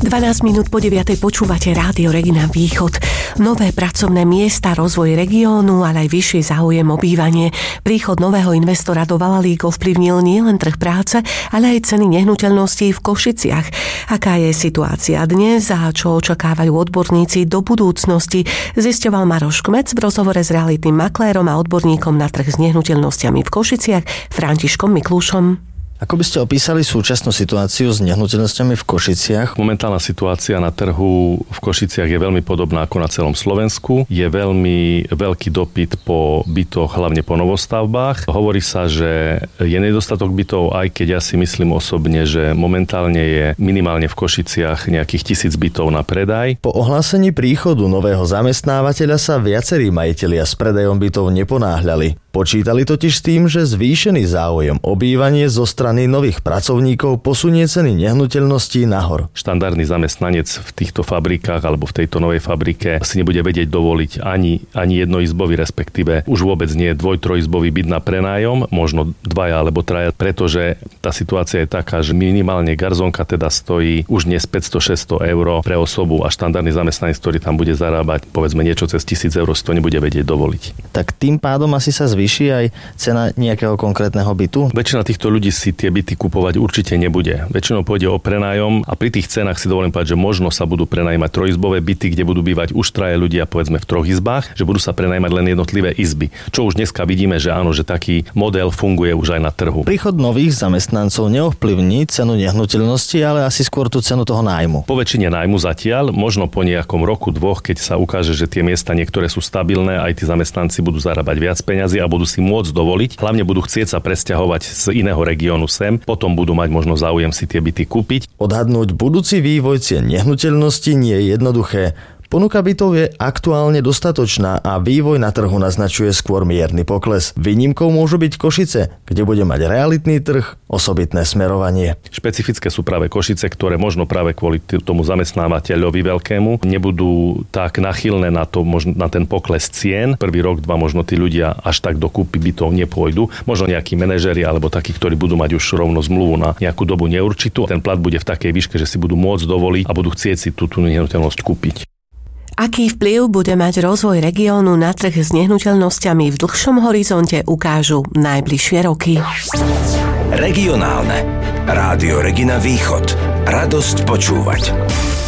12 minút po 9. počúvate Rádio Regina Východ. Nové pracovné miesta, rozvoj regiónu, ale aj vyšší záujem o bývanie. Príchod nového investora do Valalík ovplyvnil nielen trh práce, ale aj ceny nehnuteľností v Košiciach. Aká je situácia dnes a čo očakávajú odborníci do budúcnosti, zisťoval Maroš Kmec v rozhovore s realitným maklérom a odborníkom na trh s nehnuteľnosťami v Košiciach Františkom Miklúšom. Ako by ste opísali súčasnú situáciu s nehnuteľnosťami v Košiciach? Momentálna situácia na trhu v Košiciach je veľmi podobná ako na celom Slovensku. Je veľmi veľký dopyt po bytoch, hlavne po novostavbách. Hovorí sa, že je nedostatok bytov, aj keď ja si myslím osobne, že momentálne je minimálne v Košiciach nejakých 1000 bytov na predaj. Po ohlásení príchodu nového zamestnávateľa sa viacerí majitelia s predajom bytov neponáhľali. Počítali totiž s tým, že zvýšený záujem o bývanie zo strany nových pracovníkov posunie ceny nehnuteľností nahor. Štandardný zamestnanec v týchto fabrikách alebo v tejto novej fabrike si nebude vedieť dovoliť ani jednoizbový, respektíve už vôbec nie dvoj-trojizbový byt na prenájom, možno 2 alebo 3, pretože tá situácia je taká, že minimálne garzonka teda stojí už dnes 500-600 eur pre osobu a štandardný zamestnanec, ktorý tam bude zarábať povedzme niečo cez 1000 eur, si to nebude vedieť dovoliť. Tak tým pádom asi sa zvýši aj cena nejakého konkrétneho bytu? Väčšina týchto ľudí si tie byty kupovať určite nebude. Väčšinou pôjde o prenájom a pri tých cenách si dovolím povedať, že možno sa budú prenajímať trojizbové byty, kde budú bývať už 3 ľudia povedzme v 3 izbách, že budú sa prenajímať len jednotlivé izby. Čo už dneska vidíme, že áno, že taký model funguje už aj na trhu. Príchod nových zamestnancov neovplyvní cenu nehnuteľnosti, ale asi skôr tú cenu toho nájmu. Po väčšine nájmu zatiaľ, možno po nejakom roku, 2, keď sa ukáže, že tie miesta niektoré sú stabilné, aj tí zamestnanci budú zarábať viac peňazí a budú si môcť dovoliť, hlavne budú chcieť sa presťahovať z iného regiónu sem, potom budú mať možno záujem si tie byty kúpiť. Odhadnúť budúci vývoj cien nehnuteľnosti nie je jednoduché. Ponuka bytov je aktuálne dostatočná a vývoj na trhu naznačuje skôr mierny pokles. Výnimkou môžu byť Košice, kde bude mať realitný trh osobitné smerovanie. Špecifické sú práve Košice, ktoré možno práve kvôli tomu zamestnávateľovi veľkému nebudú tak nachylné na to, na ten pokles cien. Prvý rok, 2 možno tí ľudia až tak do kúpy bytov nepôjdu. Možno nejakí manažeri alebo takí, ktorí budú mať už rovno zmluvu na nejakú dobu neurčitú. Ten plat bude v takej výške, že si budú môcť dovoliť a budú chcieť si tú nehnuteľnosť kúpiť. Aký vplyv bude mať rozvoj regiónu na trh s nehnuteľnosťami v dlhšom horizonte, ukážu najbližšie roky. Regionálne. Rádio Regina Východ. Radosť počúvať.